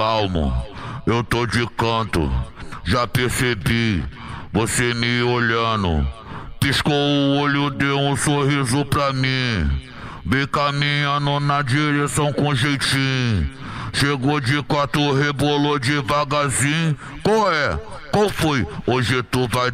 Calmo, eu tô de canto, já percebi, você me olhando. Piscou o olho, deu um sorriso pra mim. Vem caminhando na direção com jeitinho. Chegou de quatro, rebolou devagarzinho. Qual é? Qual foi? Hoje tu vai